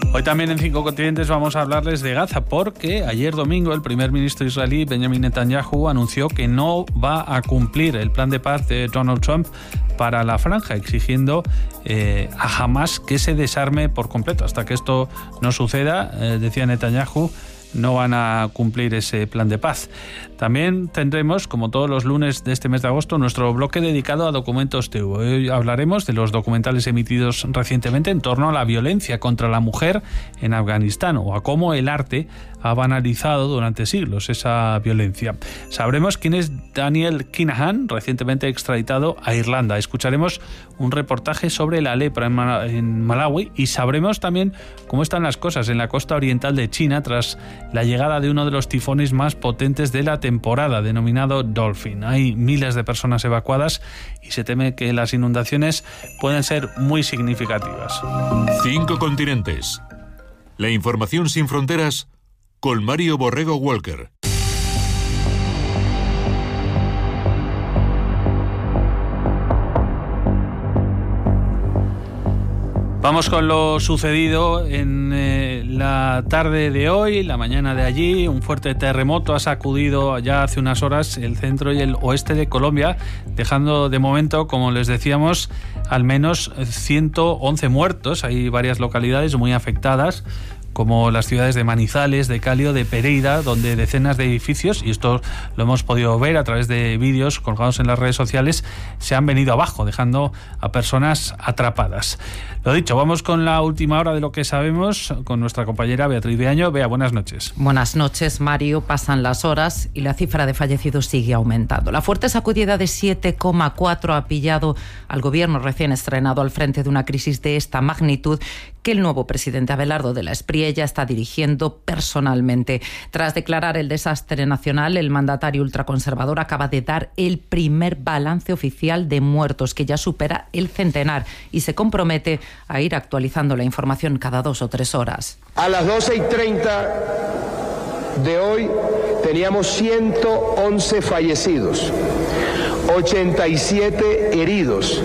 Hoy también en 5 continentes vamos a hablarles de Gaza, porque ayer domingo el primer ministro israelí Benjamin Netanyahu anunció que no va a cumplir el plan de paz de Donald Trump para la franja, exigiendo a Hamas que se desarme por completo. Hasta que esto no suceda, decía Netanyahu, no van a cumplir ese plan de paz. También tendremos, como todos los lunes de este mes de agosto, nuestro bloque dedicado a Documentos TV. Hoy hablaremos de los documentales emitidos recientemente en torno a la violencia contra la mujer en Afganistán, o a cómo el arte ha banalizado durante siglos esa violencia. Sabremos quién es Daniel Kinahan, recientemente extraditado a Irlanda. Escucharemos un reportaje sobre la lepra en Malawi, y sabremos también cómo están las cosas en la costa oriental de China tras la llegada de uno de los tifones más potentes de la temporada, denominado Dolphin. Hay miles de personas evacuadas y se teme que las inundaciones pueden ser muy significativas. 5 continentes. La información sin fronteras con Mario Borrego Walker. Vamos con lo sucedido en la tarde de hoy, la mañana de allí. Un fuerte terremoto ha sacudido ya hace unas horas el centro y el oeste de Colombia, dejando de momento, como les decíamos, al menos 111 muertos. Hay varias localidades muy afectadas, como las ciudades de Manizales, de Cali o de Pereira, donde decenas de edificios, y esto lo hemos podido ver a través de vídeos colgados en las redes sociales, se han venido abajo, dejando a personas atrapadas. Lo dicho, vamos con la última hora de lo que sabemos con nuestra compañera Beatriz Beaño. Bea, buenas noches. Buenas noches, Mario. Pasan las horas y la cifra de fallecidos sigue aumentando. La fuerte sacudida de 7,4 ha pillado al gobierno recién estrenado al frente de una crisis de esta magnitud, que el nuevo presidente Abelardo de la Espriella está dirigiendo personalmente. Tras declarar el desastre nacional, el mandatario ultraconservador acaba de dar el primer balance oficial de muertos, que ya supera el centenar, y se compromete a ir actualizando la información cada 2 o 3 horas. A las 12:30 de hoy teníamos 111 fallecidos, 87 heridos,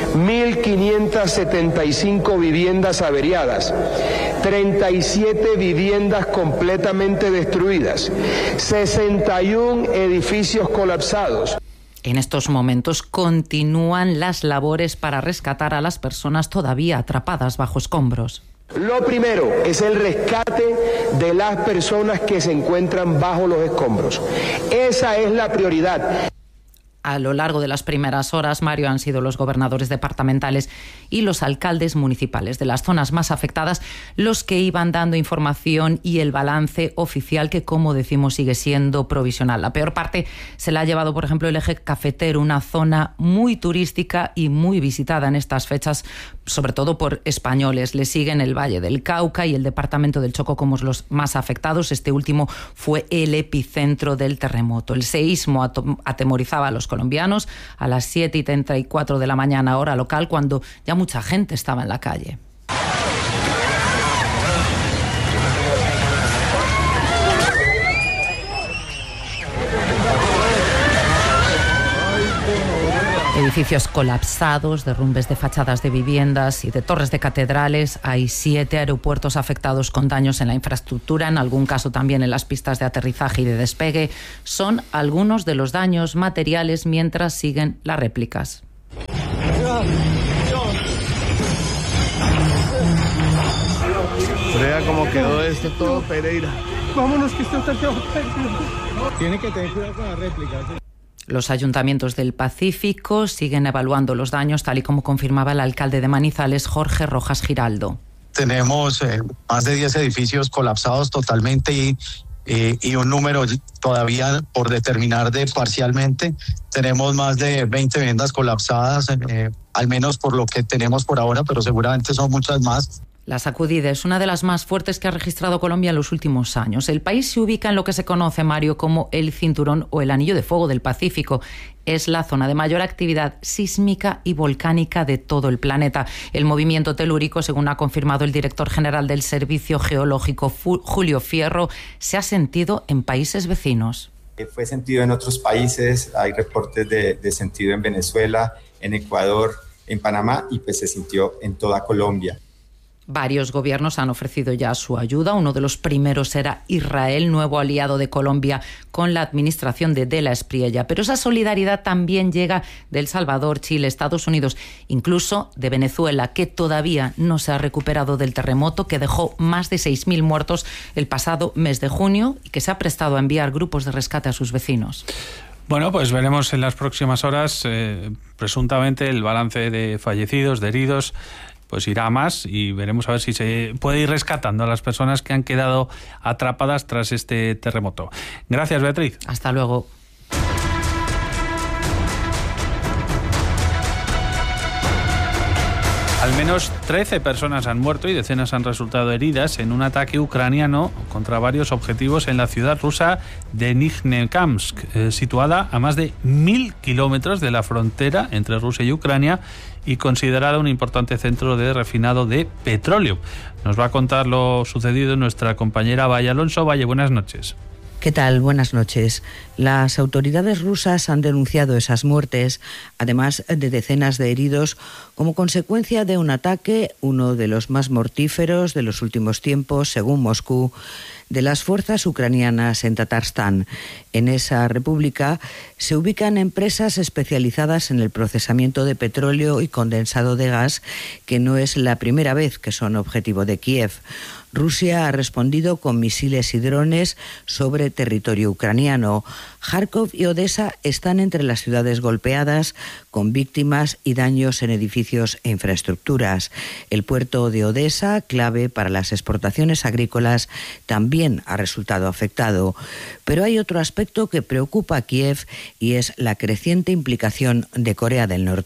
1.575 viviendas averiadas, 37 viviendas completamente destruidas, 61 edificios colapsados. En estos momentos continúan las labores para rescatar a las personas todavía atrapadas bajo escombros. Lo primero es el rescate de las personas que se encuentran bajo los escombros. Esa es la prioridad. A lo largo de las primeras horas, Mario, han sido los gobernadores departamentales y los alcaldes municipales de las zonas más afectadas los que iban dando información y el balance oficial, que, como decimos, sigue siendo provisional. La peor parte se la ha llevado, por ejemplo, el eje cafetero, una zona muy turística y muy visitada en estas fechas, sobre todo por españoles. Le siguen el Valle del Cauca y el departamento del Chocó como los más afectados. Este último fue el epicentro del terremoto. El seísmo atemorizaba a los colombianos a las 7:34 de la mañana, hora local, cuando ya mucha gente estaba en la calle. Edificios colapsados, derrumbes de fachadas de viviendas y de torres de catedrales. Hay 7 aeropuertos afectados con daños en la infraestructura, en algún caso también en las pistas de aterrizaje y de despegue. Son algunos de los daños materiales mientras siguen las réplicas. Vea cómo quedó esto todo, Pereira. Vámonos, que esto está todo. Tiene que tener cuidado con las réplicas. Los ayuntamientos del Pacífico siguen evaluando los daños, tal y como confirmaba el alcalde de Manizales, Jorge Rojas Giraldo. Tenemos más de 10 edificios colapsados totalmente y un número todavía por determinar de parcialmente. Tenemos más de 20 viviendas colapsadas, al menos por lo que tenemos por ahora, pero seguramente son muchas más. La sacudida es una de las más fuertes que ha registrado Colombia en los últimos años. El país se ubica en lo que se conoce, Mario, como el cinturón o el anillo de fuego del Pacífico. Es la zona de mayor actividad sísmica y volcánica de todo el planeta. El movimiento telúrico, según ha confirmado el director general del Servicio Geológico, Julio Fierro, se ha sentido en países vecinos. Fue sentido en otros países, hay reportes de sentido en Venezuela, en Ecuador, en Panamá, y pues se sintió en toda Colombia. Varios gobiernos han ofrecido ya su ayuda. Uno de los primeros era Israel, nuevo aliado de Colombia con la administración de la Espriella. Pero esa solidaridad también llega de El Salvador, Chile, Estados Unidos, incluso de Venezuela, que todavía no se ha recuperado del terremoto que dejó más de 6.000 muertos el pasado mes de junio y que se ha prestado a enviar grupos de rescate a sus vecinos. Bueno, pues veremos en las próximas horas, presuntamente, el balance de fallecidos, de heridos, pues irá a más y veremos a ver si se puede ir rescatando a las personas que han quedado atrapadas tras este terremoto. Gracias, Beatriz. Hasta luego. Al menos 13 personas han muerto y decenas han resultado heridas en un ataque ucraniano contra varios objetivos en la ciudad rusa de Nizhnekamsk, situada a más de 1.000 kilómetros de la frontera entre Rusia y Ucrania y considerada un importante centro de refinado de petróleo. Nos va a contar lo sucedido nuestra compañera Valle Alonso. Valle, buenas noches. ¿Qué tal? Buenas noches. Las autoridades rusas han denunciado esas muertes, además de decenas de heridos, como consecuencia de un ataque, uno de los más mortíferos de los últimos tiempos, según Moscú, de las fuerzas ucranianas en Tatarstán. En esa república se ubican empresas especializadas en el procesamiento de petróleo y condensado de gas, que no es la primera vez que son objetivo de Kiev. Rusia ha respondido con misiles y drones sobre territorio ucraniano. Kharkov y Odesa están entre las ciudades golpeadas, con víctimas y daños en edificios e infraestructuras. El puerto de Odesa, clave para las exportaciones agrícolas, también ha resultado afectado. Pero hay otro aspecto que preocupa a Kiev y es la creciente implicación de Corea del Norte.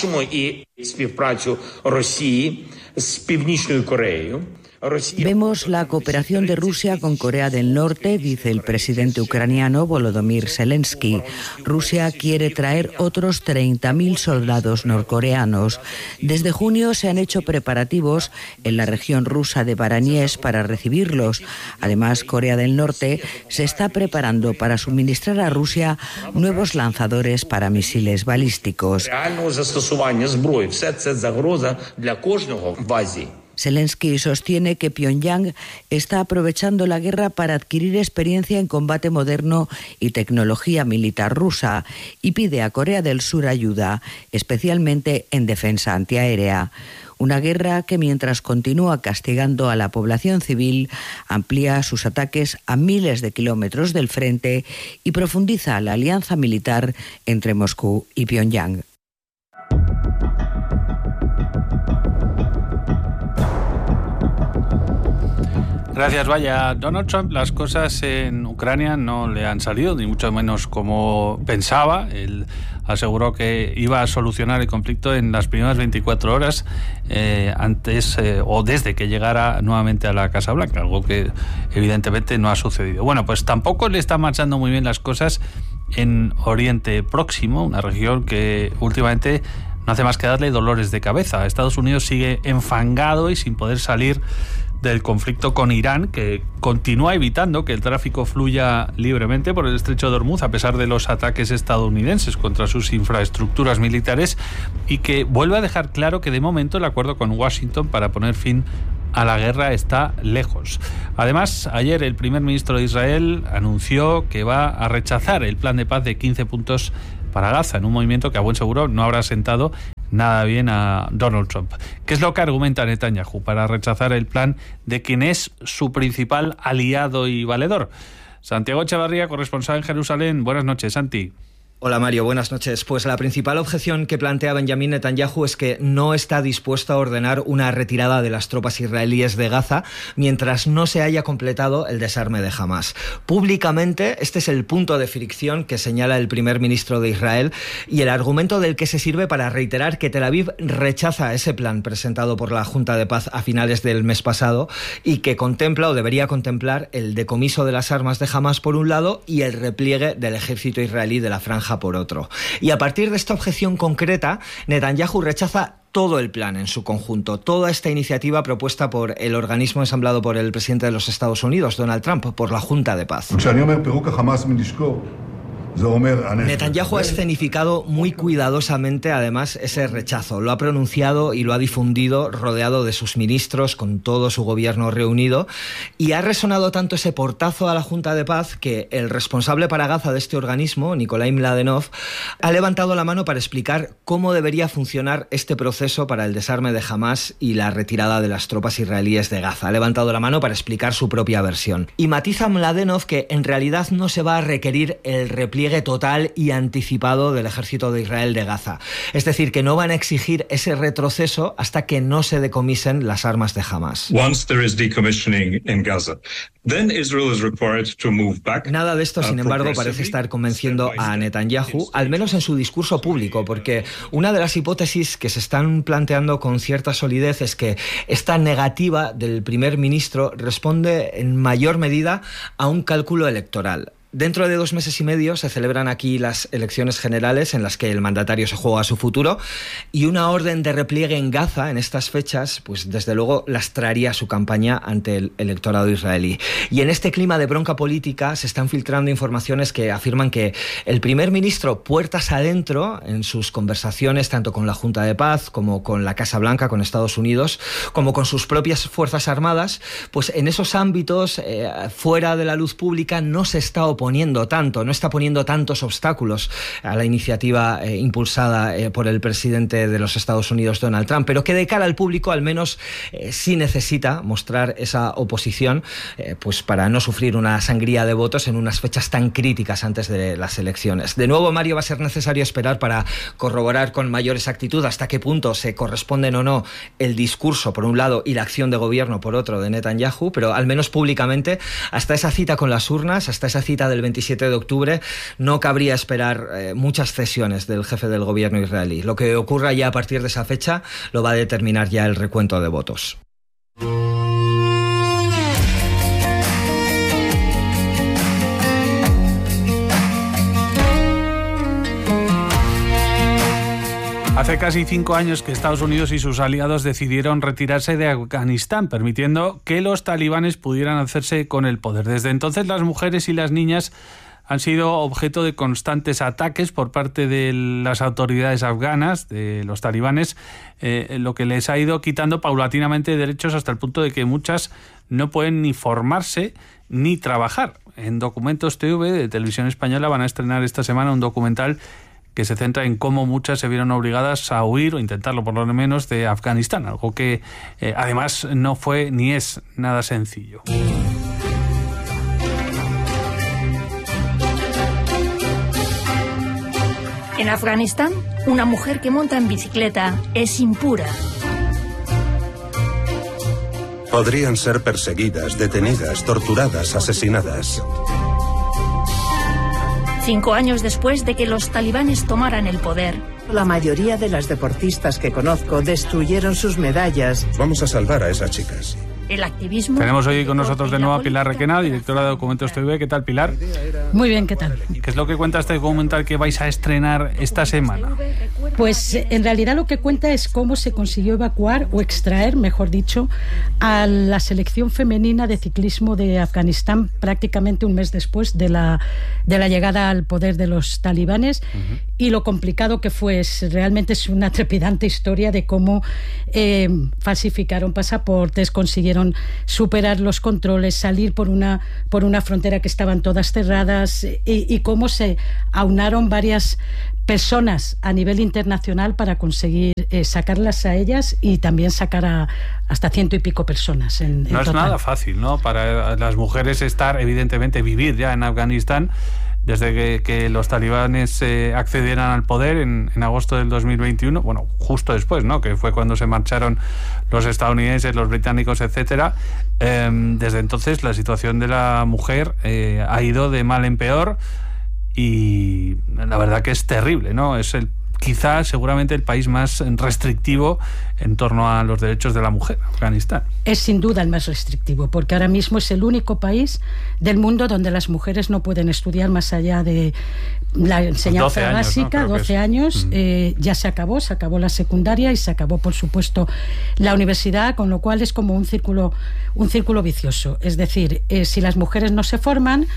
Vemos la cooperación de Rusia con Corea del Norte, dice el presidente ucraniano Volodymyr Zelensky. Rusia quiere traer otros 30.000 soldados norcoreanos. Desde junio se han hecho preparativos en la región rusa de Baraniesk para recibirlos. Además, Corea del Norte se está preparando para suministrar a Rusia nuevos lanzadores para misiles balísticos. Zelensky sostiene que Pyongyang está aprovechando la guerra para adquirir experiencia en combate moderno y tecnología militar rusa y pide a Corea del Sur ayuda, especialmente en defensa antiaérea. Una guerra que, mientras continúa castigando a la población civil, amplía sus ataques a miles de kilómetros del frente y profundiza la alianza militar entre Moscú y Pyongyang. Gracias, Vaya. Donald Trump, las cosas en Ucrania no le han salido, ni mucho menos como pensaba. Él aseguró que iba a solucionar el conflicto en las primeras 24 horas antes o desde que llegara nuevamente a la Casa Blanca, algo que evidentemente no ha sucedido. Bueno, pues tampoco le están marchando muy bien las cosas en Oriente Próximo, una región que últimamente no hace más que darle dolores de cabeza. Estados Unidos sigue enfangado y sin poder salir del conflicto con Irán, que continúa evitando que el tráfico fluya libremente por el estrecho de Hormuz a pesar de los ataques estadounidenses contra sus infraestructuras militares, y que vuelve a dejar claro que de momento el acuerdo con Washington para poner fin a la guerra está lejos. Además, ayer el primer ministro de Israel anunció que va a rechazar el plan de paz de 15 puntos para Gaza, en un movimiento que a buen seguro no habrá sentado nada bien a Donald Trump. ¿Qué es lo que argumenta Netanyahu para rechazar el plan de quien es su principal aliado y valedor? Santiago Echevarría, corresponsal en Jerusalén. Buenas noches, Santi. Hola Mario, buenas noches. Pues la principal objeción que plantea Benjamin Netanyahu es que no está dispuesto a ordenar una retirada de las tropas israelíes de Gaza mientras no se haya completado el desarme de Hamás. Públicamente, este es el punto de fricción que señala el primer ministro de Israel y el argumento del que se sirve para reiterar que Tel Aviv rechaza ese plan presentado por la Junta de Paz a finales del mes pasado y que contempla o debería contemplar el decomiso de las armas de Hamás por un lado y el repliegue del ejército israelí de la franja por otro. Y a partir de esta objeción concreta, Netanyahu rechaza todo el plan en su conjunto, toda esta iniciativa propuesta por el organismo ensamblado por el presidente de los Estados Unidos, Donald Trump, por la Junta de Paz. Netanyahu ha escenificado muy cuidadosamente, además, ese rechazo. Lo ha pronunciado y lo ha difundido rodeado de sus ministros, con todo su gobierno reunido, y ha resonado tanto ese portazo a la Junta de Paz que el responsable para Gaza de este organismo, Nikolai Mladenov, ha levantado la mano para explicar cómo debería funcionar este proceso para el desarme de Hamás y la retirada de las tropas israelíes de Gaza. Ha levantado la mano para explicar su propia versión. Y matiza Mladenov que en realidad no se va a requerir el repliegue total y anticipado del ejército de Israel de Gaza. Es decir, que no van a exigir ese retroceso hasta que no se decomisen las armas de Hamás. Nada de esto, sin embargo, parece estar convenciendo a Netanyahu, al menos en su discurso público, porque una de las hipótesis que se están planteando con cierta solidez es que esta negativa del primer ministro responde en mayor medida a un cálculo electoral. Dentro de 2 meses y medio se celebran aquí las elecciones generales en las que el mandatario se juega su futuro, y una orden de repliegue en Gaza en estas fechas, pues desde luego lastraría su campaña ante el electorado israelí. Y en este clima de bronca política se están filtrando informaciones que afirman que el primer ministro, puertas adentro, en sus conversaciones tanto con la Junta de Paz como con la Casa Blanca, con Estados Unidos, como con sus propias fuerzas armadas, pues en esos ámbitos, fuera de la luz pública, no se está oponiendo tanto, no está poniendo tantos obstáculos a la iniciativa impulsada por el presidente de los Estados Unidos, Donald Trump, pero que de cara al público al menos sí necesita mostrar esa oposición, pues para no sufrir una sangría de votos en unas fechas tan críticas antes de las elecciones. De nuevo, Mario, va a ser necesario esperar para corroborar con mayor exactitud hasta qué punto se corresponden o no el discurso por un lado y la acción de gobierno por otro de Netanyahu, pero al menos públicamente, hasta esa cita con las urnas, hasta esa cita del 27 de octubre, no cabría esperar muchas cesiones del jefe del gobierno israelí. Lo que ocurra ya a partir de esa fecha lo va a determinar ya el recuento de votos. Hace casi 5 años que Estados Unidos y sus aliados decidieron retirarse de Afganistán, permitiendo que los talibanes pudieran hacerse con el poder. Desde entonces, las mujeres y las niñas han sido objeto de constantes ataques por parte de las autoridades afganas, de los talibanes, lo que les ha ido quitando paulatinamente derechos hasta el punto de que muchas no pueden ni formarse ni trabajar. En Documentos TV de Televisión Española van a estrenar esta semana un documental que se centra en cómo muchas se vieron obligadas a huir, o intentarlo por lo menos, de Afganistán, algo que además no fue ni es nada sencillo. En Afganistán, una mujer que monta en bicicleta es impura. Podrían ser perseguidas, detenidas, torturadas, asesinadas. 5 años después de que los talibanes tomaran el poder, la mayoría de las deportistas que conozco destruyeron sus medallas. Vamos a salvar a esas chicas. El activismo... Tenemos hoy con nosotros de nuevo a Pilar Requena, directora de Documentos TV. ¿Qué tal, Pilar? Muy bien, ¿qué tal? ¿Qué es lo que cuenta este documental que vais a estrenar esta semana? Pues en realidad lo que cuenta es cómo se consiguió evacuar o extraer, mejor dicho, a la selección femenina de ciclismo de Afganistán prácticamente un mes después de la llegada al poder de los talibanes. Y lo complicado que fue, realmente es una trepidante historia de cómo falsificaron pasaportes, consiguieron superar los controles, salir por una frontera que estaban todas cerradas, y cómo se aunaron varias personas a nivel internacional para conseguir sacarlas a ellas y también sacar a hasta 100 y pico personas. En no es total. Nada fácil, ¿no? Para las mujeres evidentemente, vivir ya en Afganistán desde que los talibanes accedieran al poder en agosto del 2021, bueno, justo después, ¿no?, que fue cuando se marcharon los estadounidenses, los británicos, etcétera. Desde entonces la situación de la mujer ha ido de mal en peor, y la verdad que es terrible, ¿no? Es quizá seguramente el país más restrictivo en torno a los derechos de la mujer, Afganistán. Es sin duda el más restrictivo, porque ahora mismo es el único país del mundo donde las mujeres no pueden estudiar más allá de la enseñanza 12 años, básica, ¿no? 12 años, ya se acabó la secundaria y se acabó, por supuesto, la universidad, con lo cual es como un círculo vicioso. Es decir, si las mujeres no se forman,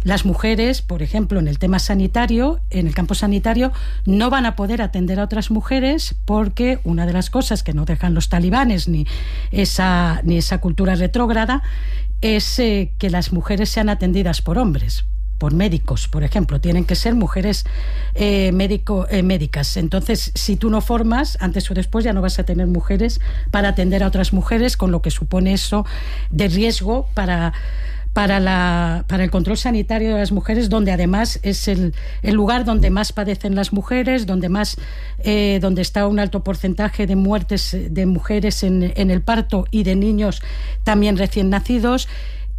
las mujeres, por ejemplo, en el tema sanitario, en el campo sanitario, no van a poder atender a otras mujeres porque una de las cosas que no dejan los talibanes ni esa cultura retrógrada es que las mujeres sean atendidas por hombres, por médicos, por ejemplo. Tienen que ser mujeres médicas. Entonces, si tú no formas, antes o después ya no vas a tener mujeres para atender a otras mujeres, con lo que supone eso de riesgo para el control sanitario de las mujeres, donde además es el lugar donde más padecen las mujeres, donde está un alto porcentaje de muertes de mujeres en el parto y de niños también recién nacidos.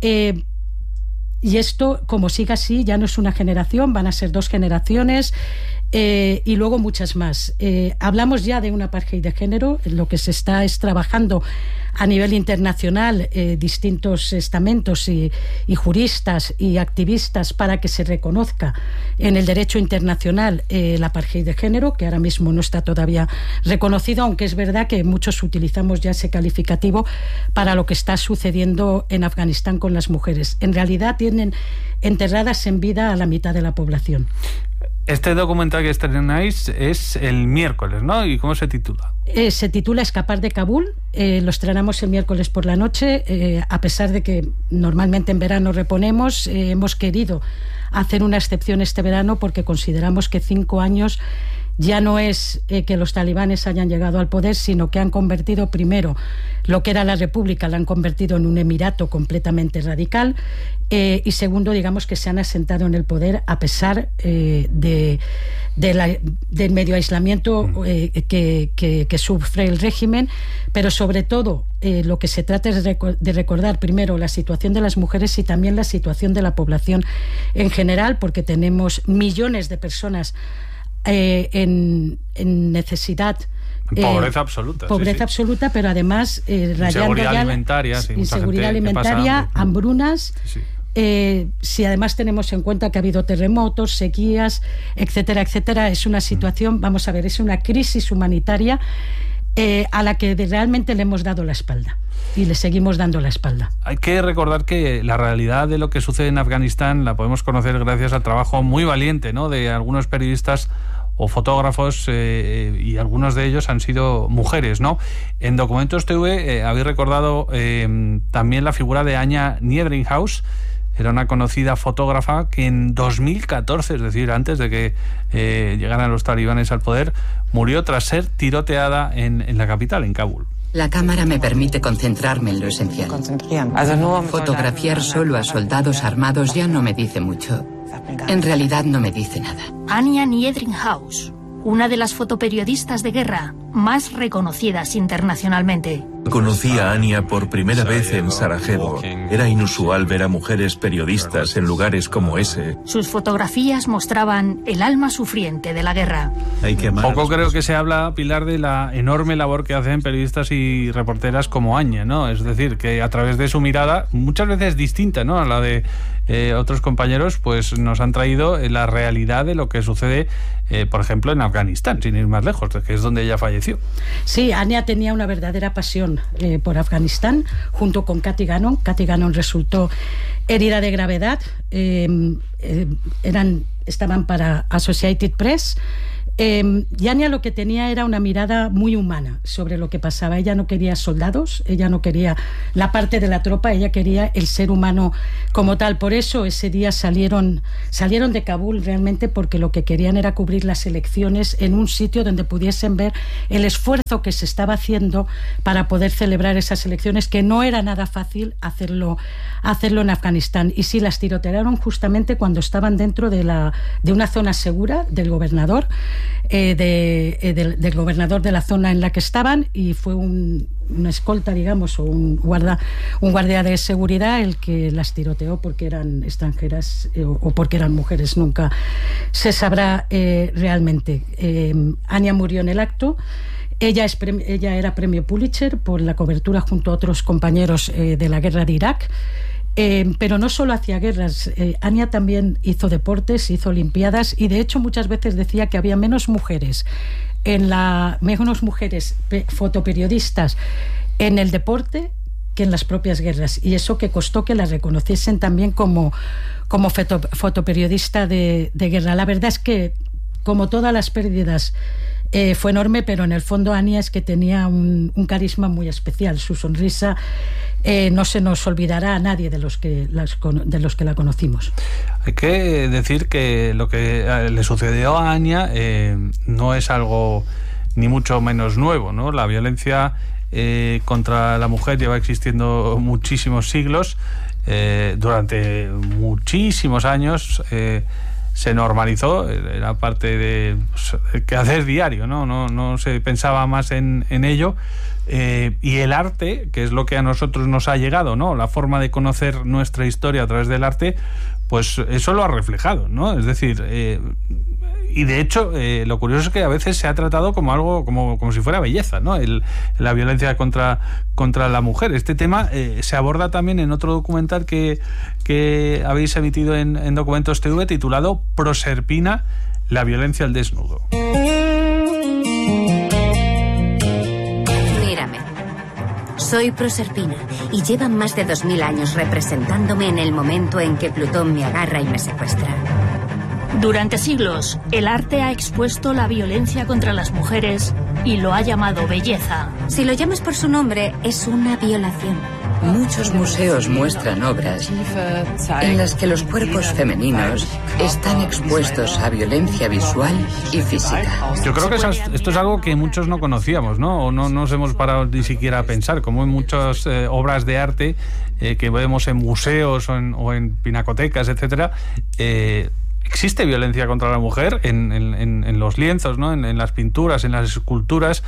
Y esto, como siga así, ya no es una generación, van a ser 2 generaciones y luego muchas más. Hablamos ya de un apartheid de género. Lo que se está es trabajando a nivel internacional, distintos estamentos y juristas y activistas para que se reconozca en el derecho internacional el apartheid de género, que ahora mismo no está todavía reconocido, aunque es verdad que muchos utilizamos ya ese calificativo para lo que está sucediendo en Afganistán con las mujeres. En realidad tienen enterradas en vida a la mitad de la población. Este documental que estrenáis es el miércoles, ¿no? ¿Y cómo se titula? Se titula Escapar de Kabul. Lo estrenamos el miércoles por la noche. A pesar de que normalmente en verano reponemos, hemos querido hacer una excepción este verano porque consideramos que 5 años ya no es que los talibanes hayan llegado al poder, sino que han convertido primero lo que era la república, la han convertido en un emirato completamente radical, y segundo, digamos que se han asentado en el poder a pesar del medio aislamiento que sufre el régimen, pero sobre todo lo que se trata es de recordar primero la situación de las mujeres y también la situación de la población en general, porque tenemos millones de personas en necesidad, pobreza absoluta. Pobreza absoluta, pero además rayando inseguridad alimentaria, inseguridad alimentaria, hambrunas. Si además tenemos en cuenta que ha habido terremotos, sequías, etcétera, etcétera, es una situación, vamos a ver, es una crisis humanitaria a la que realmente le hemos dado la espalda. Y le seguimos dando la espalda. Hay que recordar que la realidad de lo que sucede en Afganistán la podemos conocer gracias al trabajo muy valiente, ¿no?, de algunos periodistas o fotógrafos, y algunos de ellos han sido mujeres, ¿no? En Documentos TV habéis recordado también la figura de Anya Niedringhaus. Era una conocida fotógrafa que en 2014, es decir, antes de que llegaran los talibanes al poder, murió tras ser tiroteada en la capital, en Kabul. La cámara me permite concentrarme en lo esencial. Fotografiar solo a soldados armados ya no me dice mucho. En realidad no me dice nada. Anya Niedringhaus, una de las fotoperiodistas de guerra más reconocidas internacionalmente. Conocí a Anya por primera vez en Sarajevo. Era inusual ver a mujeres periodistas en lugares como ese. Sus fotografías mostraban el alma sufriente de la guerra. Poco creo que se habla, Pilar, de la enorme labor que hacen periodistas y reporteras como Anya, ¿no? Es decir, que a través de su mirada, muchas veces distinta, ¿no?, a la de otros compañeros, pues nos han traído la realidad de lo que sucede, por ejemplo, en Afganistán, sin ir más lejos, que es donde ella falleció. Sí, Anya tenía una verdadera pasión por Afganistán, junto con Cathy Gannon. Cathy Gannon resultó herida de gravedad. Estaban para Associated Press. Y Anya lo que tenía era una mirada muy humana sobre lo que pasaba. Ella no quería soldados, ella no quería la parte de la tropa, ella quería el ser humano como tal. Por eso ese día salieron de Kabul realmente porque lo que querían era cubrir las elecciones en un sitio donde pudiesen ver el esfuerzo que se estaba haciendo para poder celebrar esas elecciones, que no era nada fácil hacerlo en Afganistán. Y sí, las tirotearon justamente cuando estaban dentro de una zona segura del gobernador, del gobernador de la zona en la que estaban, y fue una escolta, digamos, o un guardia de seguridad el que las tiroteó porque eran extranjeras o porque eran mujeres. Nunca se sabrá realmente. Anya murió en el acto. Ella era premio Pulitzer por la cobertura junto a otros compañeros de la guerra de Irak. Pero no solo hacía guerras. Anya también hizo deportes, hizo olimpiadas, y de hecho muchas veces decía que había menos mujeres fotoperiodistas en el deporte que en las propias guerras, y eso que costó que la reconociesen también como fotoperiodista de guerra. La verdad es que, como todas las pérdidas, fue enorme, pero en el fondo Ania es que tenía un carisma muy especial. Su sonrisa no se nos olvidará a nadie de los que la conocimos. Hay que decir que lo que le sucedió a Ania no es algo ni mucho menos nuevo, ¿no? La violencia contra la mujer lleva existiendo muchísimos siglos. Durante muchísimos años se normalizó, era parte de quehacer diario, no se pensaba más en ello. Y el arte, que es lo que a nosotros nos ha llegado, ¿no? La forma de conocer nuestra historia a través del arte, pues eso lo ha reflejado, ¿no? Es decir, y de hecho lo curioso es que a veces se ha tratado como algo como si fuera belleza, ¿no? La violencia contra la mujer. Este tema se aborda también en otro documental que habéis emitido en Documentos TV, titulado Proserpina, la violencia al desnudo. Soy Proserpina y llevan más de 2000 años representándome en el momento en que Plutón me agarra y me secuestra. Durante siglos, el arte ha expuesto la violencia contra las mujeres y lo ha llamado belleza. Si lo llamas por su nombre, es una violación. Muchos museos muestran obras en las que los cuerpos femeninos están expuestos a violencia visual y física. Yo creo que esto es algo que muchos no conocíamos, ¿no? O no nos hemos parado ni siquiera a pensar, como en muchas obras de arte que vemos en museos o en pinacotecas, etcétera. Existe violencia contra la mujer en los lienzos, ¿no? En las pinturas, en las esculturas,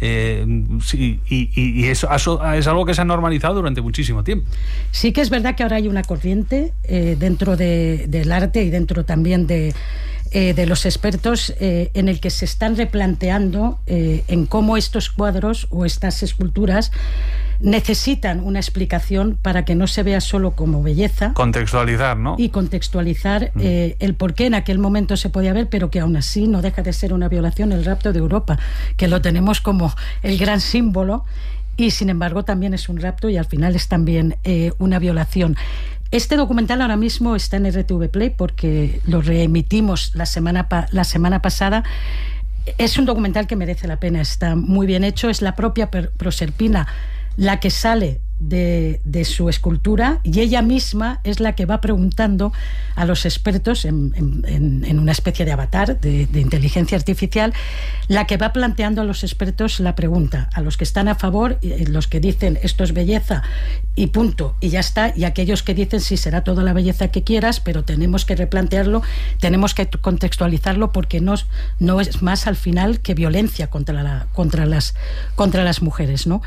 y eso es algo que se ha normalizado durante muchísimo tiempo. Sí que es verdad que ahora hay una corriente dentro del arte y dentro también de los expertos en el que se están replanteando en cómo estos cuadros o estas esculturas necesitan una explicación para que no se vea solo como belleza. Contextualizar, ¿no? Y contextualizar el por qué en aquel momento se podía ver, pero que aún así no deja de ser una violación, el rapto de Europa, que lo tenemos como el gran símbolo, y sin embargo también es un rapto y al final es también una violación. Este documental ahora mismo está en RTV Play porque lo reemitimos la semana pasada. Es un documental que merece la pena, está muy bien hecho. Es la propia Proserpina la que sale de su escultura y ella misma es la que va preguntando a los expertos en una especie de avatar de inteligencia artificial, la que va planteando a los expertos la pregunta, a los que están a favor, los que dicen esto es belleza y punto, y ya está, y aquellos que dicen sí, será toda la belleza que quieras, pero tenemos que replantearlo, tenemos que contextualizarlo porque no es más al final que violencia contra las mujeres, ¿no?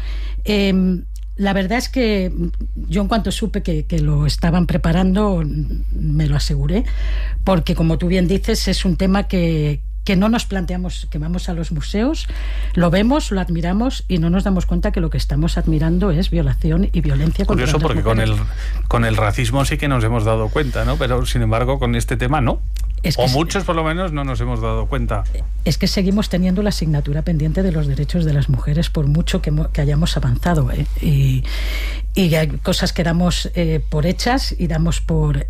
La verdad es que yo, en cuanto supe que lo estaban preparando, me lo aseguré, porque como tú bien dices, es un tema que no nos planteamos, que vamos a los museos, lo vemos, lo admiramos y no nos damos cuenta que lo que estamos admirando es violación y violencia contra las mujeres. Curioso, porque con el racismo sí que nos hemos dado cuenta, ¿no? Pero sin embargo con este tema no. Muchos por lo menos no nos hemos dado cuenta. Es que seguimos teniendo la asignatura pendiente de los derechos de las mujeres por mucho que hayamos avanzado, y hay cosas que damos por hechas y damos por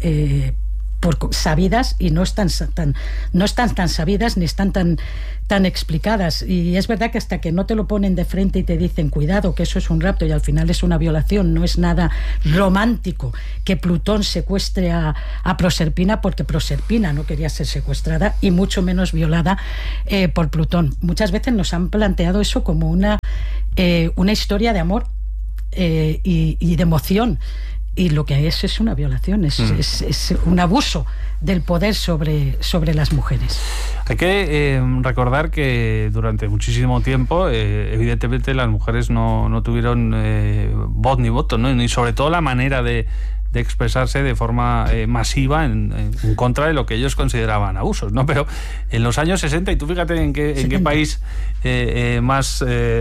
sabidas y no están tan sabidas ni están tan explicadas, y es verdad que hasta que no te lo ponen de frente y te dicen cuidado que eso es un rapto y al final es una violación, no es nada romántico que Plutón secuestre a Proserpina, porque Proserpina no quería ser secuestrada y mucho menos violada por Plutón. Muchas veces nos han planteado eso como una historia de amor y de emoción, y lo que es una violación, es un abuso del poder sobre las mujeres. Hay que recordar que durante muchísimo tiempo, evidentemente, las mujeres no tuvieron voz ni voto, ¿no? Ni sobre todo la manera de expresarse de forma masiva en contra de lo que ellos consideraban abusos, ¿no? Pero en los años 60, y tú fíjate en qué país más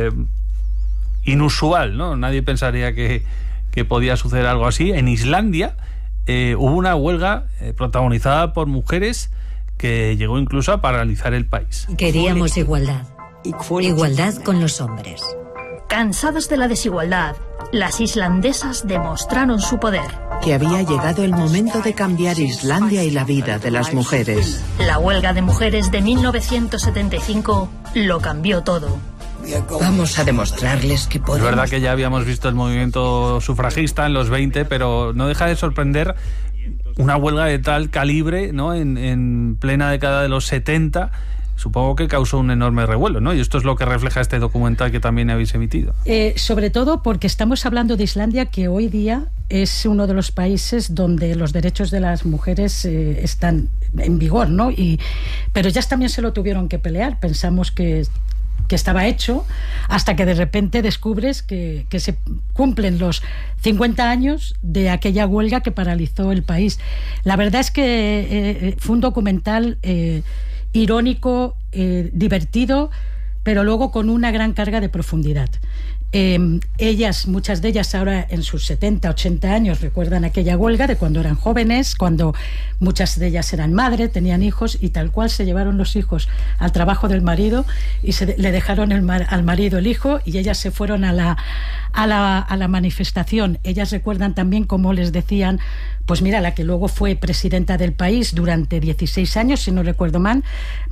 inusual, ¿no? Nadie pensaría que podía suceder algo así. En Islandia hubo una huelga protagonizada por mujeres que llegó incluso a paralizar el país. Queríamos igualdad con los hombres. Cansadas de la desigualdad, las islandesas demostraron su poder. Que había llegado el momento de cambiar Islandia y la vida de las mujeres. La huelga de mujeres de 1975 lo cambió todo. Vamos a demostrarles que podemos... Es verdad que ya habíamos visto el movimiento sufragista en los 20, pero no deja de sorprender una huelga de tal calibre, ¿no? En plena década de los 70. Supongo que causó un enorme revuelo, ¿no? Y esto es lo que refleja este documental que también habéis emitido. Sobre todo porque estamos hablando de Islandia, que hoy día es uno de los países donde los derechos de las mujeres están en vigor, ¿no? Pero ellas también se lo tuvieron que pelear. Pensamos que estaba hecho, hasta que de repente descubres que se cumplen los 50 años de aquella huelga que paralizó el país. La verdad es que fue un documental irónico, divertido, pero luego con una gran carga de profundidad. Ellas, muchas de ellas ahora en sus 70, 80 años, recuerdan aquella huelga de cuando eran jóvenes, cuando muchas de ellas eran madres, tenían hijos, y tal cual se llevaron los hijos al trabajo del marido y le dejaron al marido el hijo, y ellas se fueron a la manifestación. Ellas recuerdan también cómo les decían, pues mira, la que luego fue presidenta del país durante 16 años, si no recuerdo mal,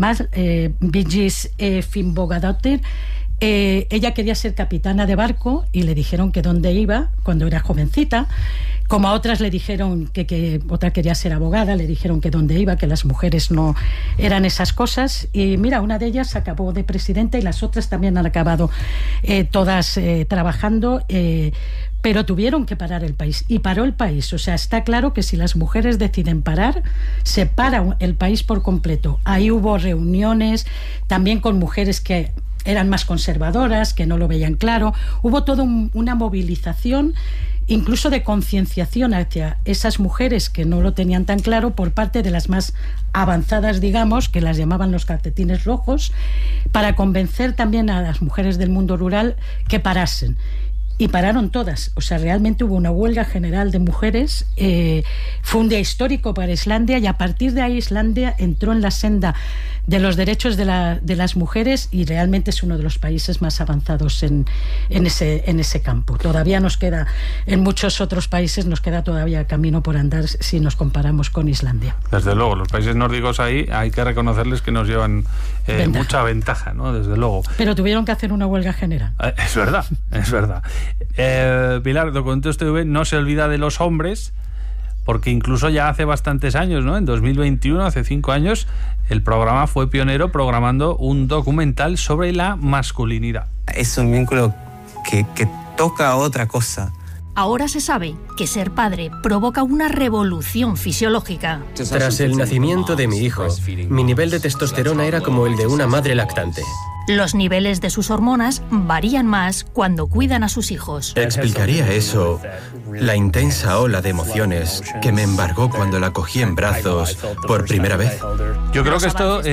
Vigdís Finnbogadóttir. Ella quería ser capitana de barco y le dijeron que dónde iba cuando era jovencita. Como a otras le dijeron que otra quería ser abogada, le dijeron que dónde iba, que las mujeres no eran esas cosas. Y mira, una de ellas acabó de presidenta y las otras también han acabado todas trabajando, pero tuvieron que parar el país. Y paró el país. O sea, está claro que si las mujeres deciden parar, se para el país por completo. Ahí hubo reuniones también con mujeres que eran más conservadoras, que no lo veían claro. Hubo toda una movilización, incluso de concienciación hacia esas mujeres que no lo tenían tan claro, por parte de las más avanzadas, digamos, que las llamaban los calcetines rojos, para convencer también a las mujeres del mundo rural que parasen. Y pararon todas. O sea, realmente hubo una huelga general de mujeres. Fue un día histórico para Islandia, y a partir de ahí Islandia entró en la senda de los derechos de las mujeres, y realmente es uno de los países más avanzados en ese campo. Todavía nos queda, en muchos otros países nos queda todavía camino por andar si nos comparamos con Islandia. Desde luego, los países nórdicos ahí hay que reconocerles que nos llevan mucha ventaja, ¿no? Desde luego. Pero tuvieron que hacer una huelga general. Es verdad, es verdad. Pilar, Documentos TV no se olvida de los hombres, porque incluso ya hace bastantes años, ¿no? En 2021, hace 5 años, el programa fue pionero programando un documental sobre la masculinidad. Es un vínculo que toca otra cosa. Ahora se sabe que ser padre provoca una revolución fisiológica. Tras el nacimiento de mi hijo, mi nivel de testosterona era como el de una madre lactante. Los niveles de sus hormonas varían más cuando cuidan a sus hijos. ¿Explicaría eso la intensa ola de emociones que me embargó cuando la cogí en brazos por primera vez? Yo creo que esto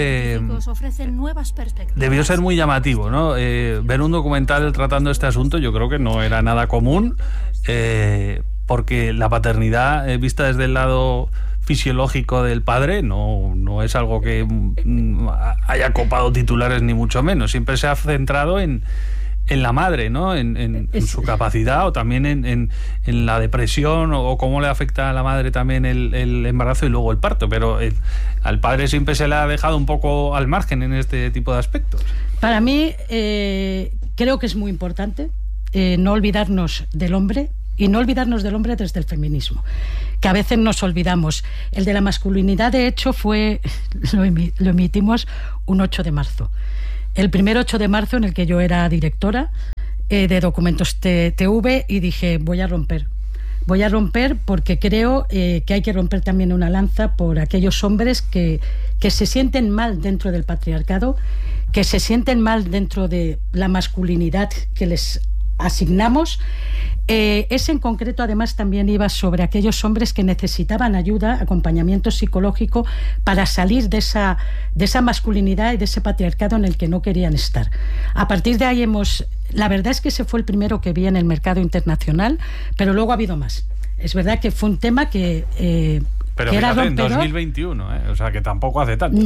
debió ser muy llamativo, ¿no? Ver un documental tratando este asunto, yo creo que no era nada común, porque la paternidad vista desde el lado fisiológico del padre no es algo que haya copado titulares, ni mucho menos. Siempre se ha centrado en la madre, ¿no? En su capacidad, o también en la depresión, o cómo le afecta a la madre también el embarazo y luego el parto. Pero al padre siempre se le ha dejado un poco al margen en este tipo de aspectos. Para mí, creo que es muy importante no olvidarnos del hombre, y no olvidarnos del hombre desde el feminismo, que a veces nos olvidamos. El de la masculinidad, de hecho, lo emitimos un 8 de marzo. El primer 8 de marzo, en el que yo era directora de Documentos TV, y dije, voy a romper porque creo que hay que romper también una lanza por aquellos hombres que se sienten mal dentro del patriarcado, que se sienten mal dentro de la masculinidad que les asignamos. Ese en concreto además también iba sobre aquellos hombres que necesitaban ayuda, acompañamiento psicológico para salir de esa masculinidad y de ese patriarcado en el que no querían estar. A partir de ahí la verdad es que ese fue el primero que vi en el mercado internacional, pero luego ha habido más. Es verdad que fue un tema que pero era fíjate, rompedor. En 2021, o sea que tampoco hace tanto. No,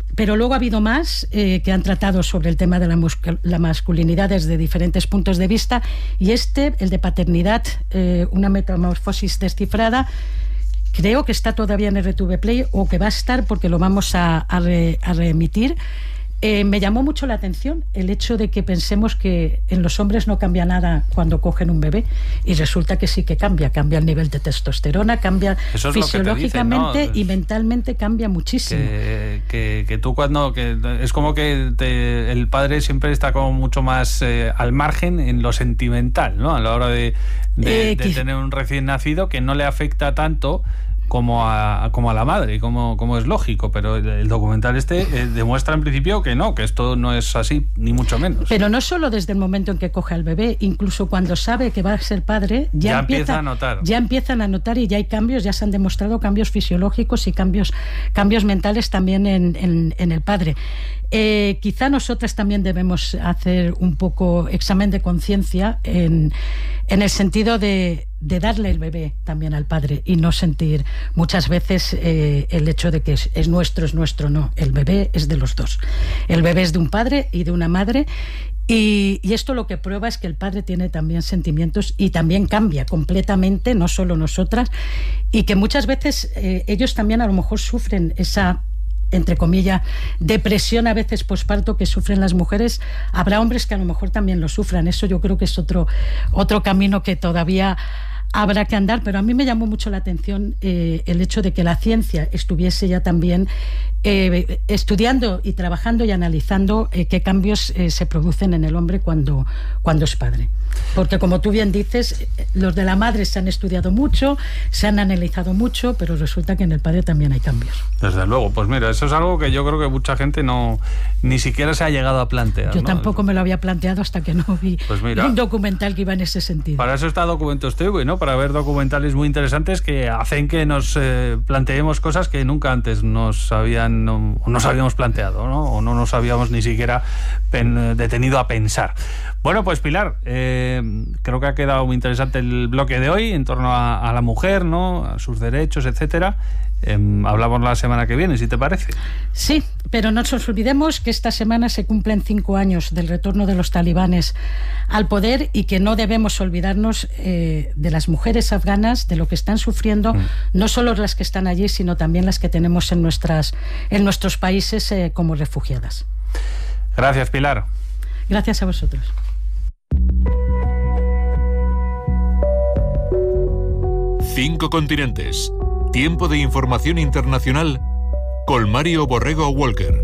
Pero luego ha habido más que han tratado sobre el tema de la masculinidad desde diferentes puntos de vista, y el de paternidad, una metamorfosis descifrada, creo que está todavía en RTV Play, o que va a estar porque lo vamos a reemitir. Me llamó mucho la atención el hecho de que pensemos que en los hombres no cambia nada cuando cogen un bebé, y resulta que sí que cambia el nivel de testosterona, cambia fisiológicamente, dicen, ¿no? Y mentalmente cambia muchísimo. Que tú es como que el padre siempre está como mucho más al margen en lo sentimental, ¿no? A la hora de tener un recién nacido, que no le afecta tanto como a la madre, como es lógico, pero el documental demuestra en principio que no, que esto no es así, ni mucho menos. Pero no solo desde el momento en que coge al bebé, incluso cuando sabe que va a ser padre, ya empieza a notar. Ya empiezan a notar, y ya hay cambios, ya se han demostrado cambios fisiológicos y cambios mentales también en el padre. Quizá nosotras también debemos hacer un poco examen de conciencia en el sentido de darle el bebé también al padre, y no sentir muchas veces el hecho de que es nuestro, no. El bebé es de los dos. El bebé es de un padre y de una madre, y esto lo que prueba es que el padre tiene también sentimientos y también cambia completamente, no solo nosotras, y que muchas veces ellos también a lo mejor sufren esa, entre comillas, depresión a veces posparto que sufren las mujeres. Habrá hombres que a lo mejor también lo sufran. Eso yo creo que es otro camino que todavía habrá que andar, pero a mí me llamó mucho la atención el hecho de que la ciencia estuviese ya también estudiando y trabajando y analizando qué cambios se producen en el hombre cuando es padre. Porque, como tú bien dices, los de la madre se han estudiado mucho, se han analizado mucho, pero resulta que en el padre también hay cambios. Desde luego. Pues mira, eso es algo que yo creo que mucha gente ni siquiera se ha llegado a plantear. Yo tampoco me lo había planteado hasta que no vi un documental que iba en ese sentido. Para eso está Documentos TV, ¿no? Para ver documentales muy interesantes que hacen que nos planteemos cosas que nunca antes nos habíamos planteado, ¿no? O no nos habíamos ni siquiera detenido a pensar. Bueno, pues Pilar, creo que ha quedado muy interesante el bloque de hoy en torno a la mujer, ¿no? A sus derechos, etcétera. Hablamos la semana que viene, si te parece. Sí, pero no nos olvidemos que esta semana se cumplen 5 años del retorno de los talibanes al poder, y que no debemos olvidarnos de las mujeres afganas, de lo que están sufriendo, no solo las que están allí, sino también las que tenemos en nuestros países como refugiadas. Gracias, Pilar. Gracias a vosotros. Cinco continentes. Tiempo de información internacional con Mario Borrego Walker.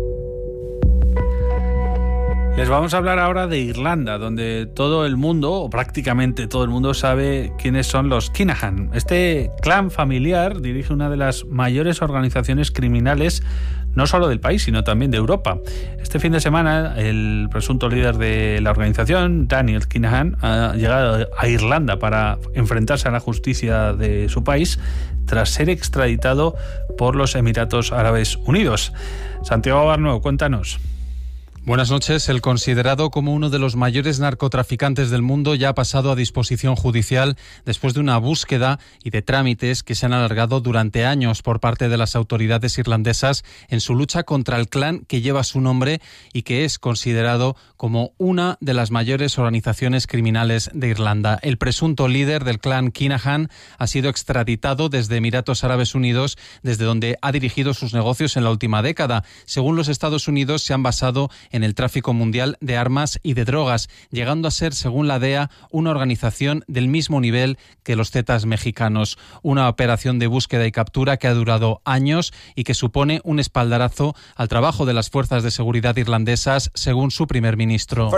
Les vamos a hablar ahora de Irlanda, donde todo el mundo, o prácticamente todo el mundo, sabe quiénes son los Kinahan. Este clan familiar dirige una de las mayores organizaciones criminales, no solo del país, sino también de Europa. Este fin de semana, el presunto líder de la organización, Daniel Kinahan, ha llegado a Irlanda para enfrentarse a la justicia de su país tras ser extraditado por los Emiratos Árabes Unidos. Santiago Barnuevo, cuéntanos. Buenas noches. El considerado como uno de los mayores narcotraficantes del mundo ya ha pasado a disposición judicial después de una búsqueda y de trámites que se han alargado durante años por parte de las autoridades irlandesas en su lucha contra el clan que lleva su nombre y que es considerado como una de las mayores organizaciones criminales de Irlanda. El presunto líder del clan Kinahan ha sido extraditado desde Emiratos Árabes Unidos, desde donde ha dirigido sus negocios en la última década. Según los Estados Unidos, se han basado en el tráfico mundial de armas y de drogas, llegando a ser, según la DEA, una organización del mismo nivel que los Zetas mexicanos. Una operación de búsqueda y captura que ha durado años y que supone un espaldarazo al trabajo de las fuerzas de seguridad irlandesas, según su primer ministro.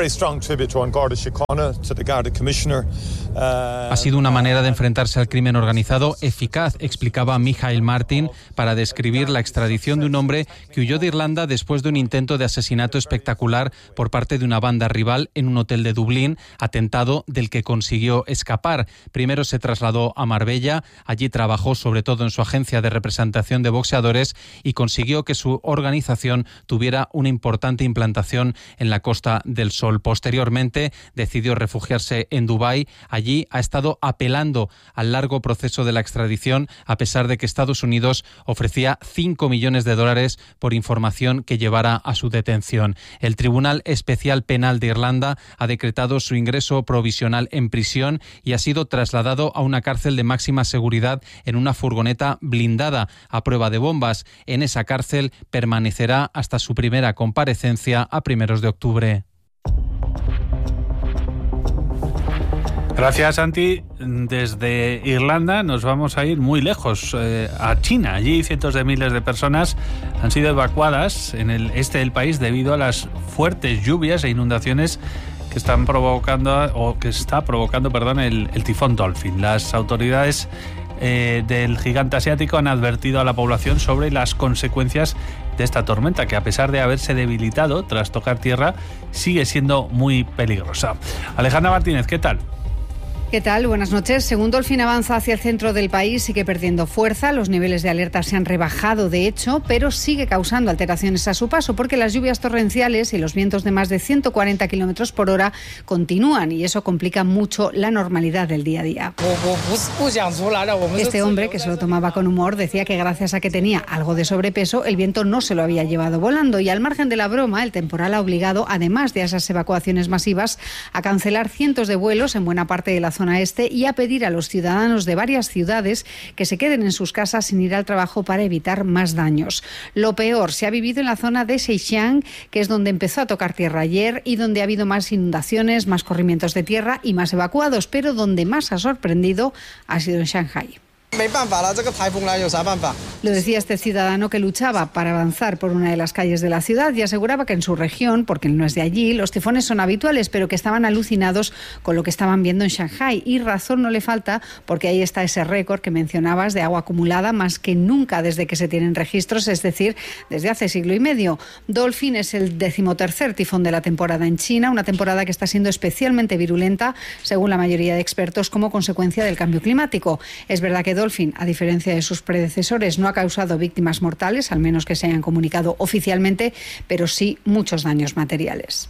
Ha sido una manera de enfrentarse al crimen organizado eficaz, explicaba Michael Martin, para describir la extradición de un hombre que huyó de Irlanda después de un intento de asesinato espectacular espectacular por parte de una banda rival en un hotel de Dublín, atentado del que consiguió escapar. Primero se trasladó a Marbella, allí trabajó sobre todo en su agencia de representación de boxeadores y consiguió que su organización tuviera una importante implantación en la Costa del Sol. Posteriormente decidió refugiarse en Dubái. Allí ha estado apelando al largo proceso de la extradición, a pesar de que Estados Unidos ofrecía $5 millones por información que llevara a su detención. El Tribunal Especial Penal de Irlanda ha decretado su ingreso provisional en prisión y ha sido trasladado a una cárcel de máxima seguridad en una furgoneta blindada a prueba de bombas. En esa cárcel permanecerá hasta su primera comparecencia a primeros de octubre. Gracias, Santi. Desde Irlanda nos vamos a ir muy lejos, a China. Allí cientos de miles de personas han sido evacuadas en el este del país debido a las fuertes lluvias e inundaciones que está provocando el tifón Dolphin. Las autoridades del gigante asiático han advertido a la población sobre las consecuencias de esta tormenta, que a pesar de haberse debilitado tras tocar tierra, sigue siendo muy peligrosa. Alejandra Martínez, ¿qué tal? ¿Qué tal? Buenas noches. Según Dolphin avanza hacia el centro del país, sigue perdiendo fuerza. Los niveles de alerta se han rebajado, de hecho, pero sigue causando alteraciones a su paso porque las lluvias torrenciales y los vientos de más de 140 kilómetros por hora continúan y eso complica mucho la normalidad del día a día. Este hombre, que se lo tomaba con humor, decía que gracias a que tenía algo de sobrepeso, el viento no se lo había llevado volando y al margen de la broma, el temporal ha obligado, además de esas evacuaciones masivas, a cancelar cientos de vuelos en buena parte de la zona este y a pedir a los ciudadanos de varias ciudades que se queden en sus casas sin ir al trabajo para evitar más daños. Lo peor se ha vivido en la zona de Zhejiang, que es donde empezó a tocar tierra ayer y donde ha habido más inundaciones, más corrimientos de tierra y más evacuados, pero donde más ha sorprendido ha sido en Shanghái. Lo decía este ciudadano que luchaba para avanzar por una de las calles de la ciudad y aseguraba que en su región, porque él no es de allí, los tifones son habituales, pero que estaban alucinados con lo que estaban viendo en Shanghái. Y razón no le falta, porque ahí está ese récord que mencionabas de agua acumulada más que nunca desde que se tienen registros, es decir, desde hace siglo y medio. Dolphin es el 13º tifón de la temporada en China, una temporada que está siendo especialmente virulenta, según la mayoría de expertos, como consecuencia del cambio climático. Es verdad que Dolphin, a diferencia de sus predecesores, no ha causado víctimas mortales, al menos que se hayan comunicado oficialmente, pero sí muchos daños materiales.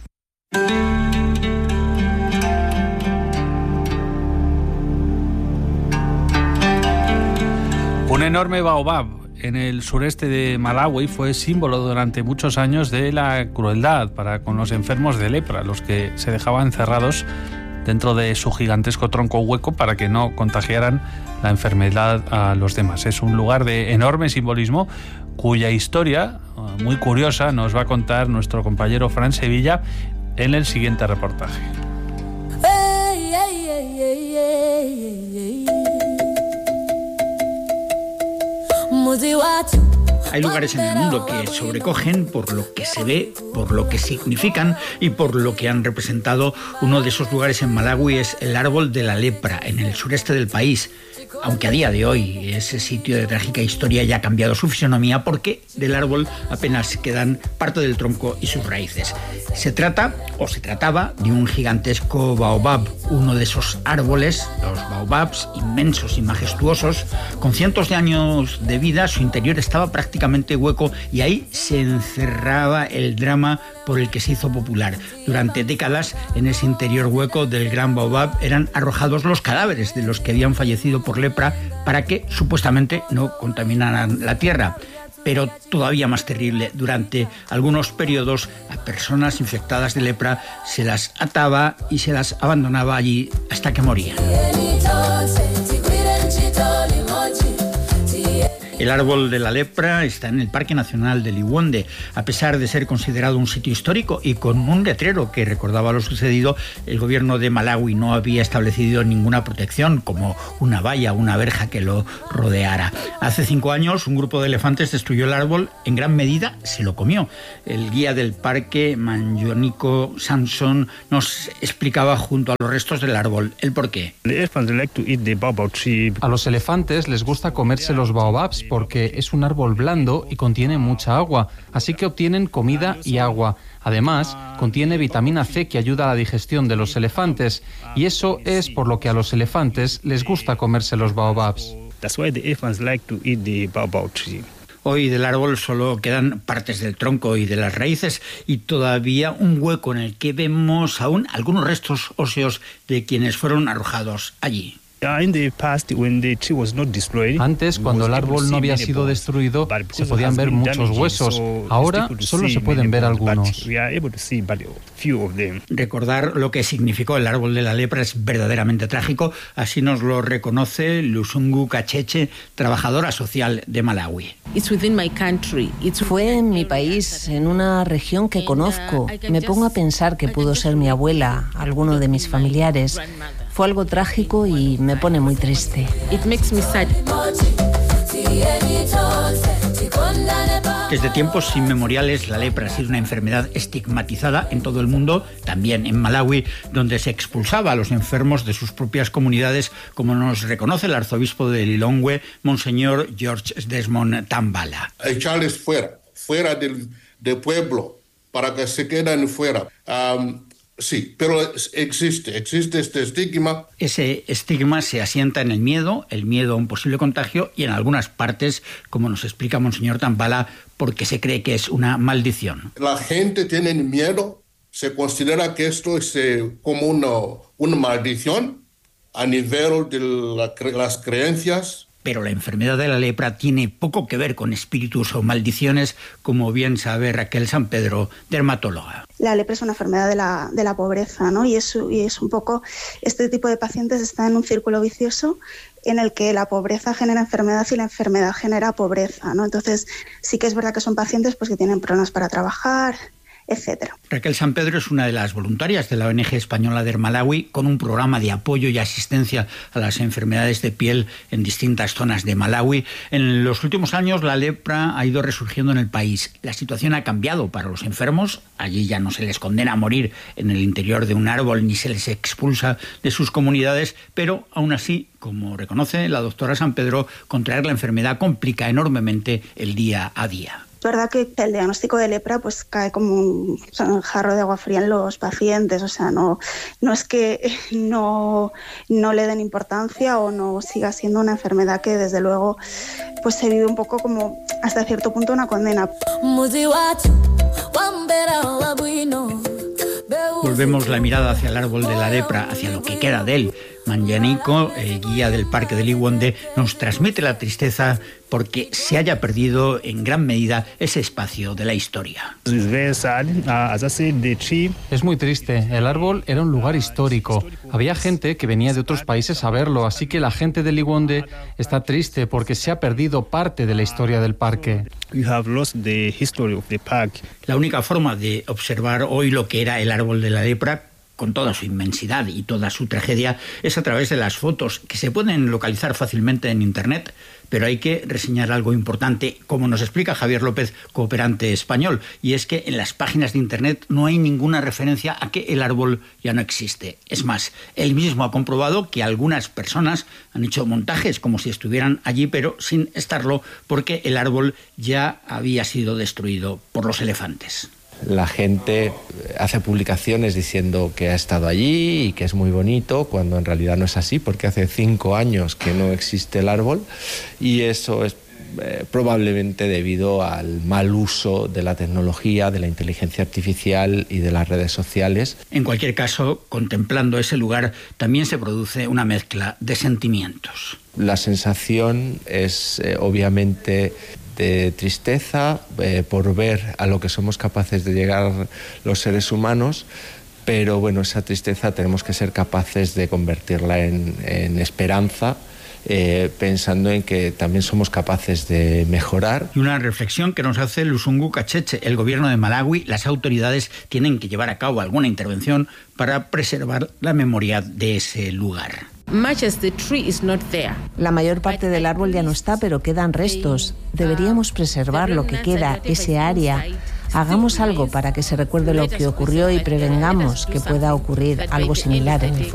Un enorme baobab en el sureste de Malawi fue símbolo durante muchos años de la crueldad para con los enfermos de lepra, los que se dejaban encerrados dentro de su gigantesco tronco hueco para que no contagiaran la enfermedad a los demás. Es un lugar de enorme simbolismo cuya historia, muy curiosa, nos va a contar nuestro compañero Fran Sevilla en el siguiente reportaje. Hay lugares en el mundo que sobrecogen por lo que se ve, por lo que significan y por lo que han representado. Uno de esos lugares en Malawi es el árbol de la lepra, en el sureste del país. Aunque a día de hoy ese sitio de trágica historia ya ha cambiado su fisonomía porque del árbol apenas quedan parte del tronco y sus raíces. Se trataba de un gigantesco baobab, uno de esos árboles, los baobabs inmensos y majestuosos, con cientos de años de vida. Su interior estaba prácticamente hueco y ahí se encerraba el drama por el que se hizo popular. Durante décadas, en ese interior hueco del gran baobab eran arrojados los cadáveres de los que habían fallecido por lepra para que supuestamente no contaminaran la tierra. Pero todavía más terrible, durante algunos periodos a personas infectadas de lepra se las ataba y se las abandonaba allí hasta que morían. El árbol de la lepra está en el Parque Nacional de Liwonde. A pesar de ser considerado un sitio histórico y con un letrero que recordaba lo sucedido, el gobierno de Malawi no había establecido ninguna protección, como una valla o una verja que lo rodeara. Hace 5 años, un grupo de elefantes destruyó el árbol, en gran medida se lo comió. El guía del parque, Manjoniko Samson, nos explicaba junto a los restos del árbol el porqué. A los elefantes les gusta comerse los baobabs porque es un árbol blando y contiene mucha agua, así que obtienen comida y agua. Además, contiene vitamina C que ayuda a la digestión de los elefantes, y eso es por lo que a los elefantes les gusta comerse los baobabs. Hoy del árbol solo quedan partes del tronco y de las raíces y todavía un hueco en el que vemos aún algunos restos óseos de quienes fueron arrojados allí. Antes, cuando el árbol no había sido destruido, se podían ver muchos huesos. Ahora solo se pueden ver algunos. Recordar lo que significó el árbol de la lepra es verdaderamente trágico. Así nos lo reconoce Lusungu Kacheche, trabajadora social de Malawi. Fue en mi país, en una región que conozco. Me pongo a pensar que pudo ser mi abuela, alguno de mis familiares. Fue algo trágico y me pone muy triste. Desde tiempos inmemoriales la lepra ha sido una enfermedad estigmatizada en todo el mundo, también en Malawi, donde se expulsaba a los enfermos de sus propias comunidades, como nos reconoce el arzobispo de Lilongwe, Monseñor George Desmond Tambala. Echarles fuera del pueblo, para que se queden fuera. Sí, pero existe este estigma. Ese estigma se asienta en el miedo a un posible contagio y en algunas partes, como nos explica Monseñor Tambala, porque se cree que es una maldición. La gente tiene miedo, se considera que esto es como una maldición a nivel de las creencias. Pero la enfermedad de la lepra tiene poco que ver con espíritus o maldiciones, como bien sabe Raquel San Pedro, dermatóloga. La lepra es una enfermedad de la pobreza, ¿no? Y es un poco, este tipo de pacientes está en un círculo vicioso en el que la pobreza genera enfermedad y la enfermedad genera pobreza, ¿no? Entonces sí que es verdad que son pacientes pues, que tienen problemas para trabajar, etcétera. Raquel San Pedro es una de las voluntarias de la ONG española de Malawi, con un programa de apoyo y asistencia a las enfermedades de piel en distintas zonas de Malawi. En los últimos años la lepra ha ido resurgiendo en el país. La situación ha cambiado para los enfermos. Allí ya no se les condena a morir en el interior de un árbol ni se les expulsa de sus comunidades, pero aún así, como reconoce la doctora San Pedro, contraer la enfermedad complica enormemente el día a día. Es verdad que el diagnóstico de lepra pues cae como un jarro de agua fría en los pacientes, o sea, no es que no le den importancia o no siga siendo una enfermedad que desde luego pues se vive un poco como hasta cierto punto una condena. Volvemos la mirada hacia el árbol de la lepra, hacia lo que queda de él. Manjaniko, el guía del parque de Liwonde, nos transmite la tristeza porque se haya perdido en gran medida ese espacio de la historia. Es muy triste. El árbol era un lugar histórico. Había gente que venía de otros países a verlo, así que la gente de Liwonde está triste porque se ha perdido parte de la historia del parque. La única forma de observar hoy lo que era el árbol de la lepra, con toda su inmensidad y toda su tragedia, es a través de las fotos que se pueden localizar fácilmente en Internet, pero hay que reseñar algo importante, como nos explica Javier López, cooperante español, y es que en las páginas de Internet no hay ninguna referencia a que el árbol ya no existe. Es más, él mismo ha comprobado que algunas personas han hecho montajes como si estuvieran allí, pero sin estarlo, porque el árbol ya había sido destruido por los elefantes. La gente hace publicaciones diciendo que ha estado allí y que es muy bonito, cuando en realidad no es así, porque hace 5 años que no existe el árbol, y eso es probablemente debido al mal uso de la tecnología, de la inteligencia artificial y de las redes sociales. En cualquier caso, contemplando ese lugar, también se produce una mezcla de sentimientos. La sensación es obviamente de tristeza por ver a lo que somos capaces de llegar los seres humanos, pero bueno, esa tristeza tenemos que ser capaces de convertirla en esperanza, pensando en que también somos capaces de mejorar. Y una reflexión que nos hace Lusungu Kacheche. El gobierno de Malawi, las autoridades tienen que llevar a cabo alguna intervención para preservar la memoria de ese lugar. La mayor parte del árbol ya no está, pero quedan restos. Deberíamos preservar lo que queda, ese área. Hagamos algo para que se recuerde lo que ocurrió y prevengamos que pueda ocurrir algo similar en el futuro.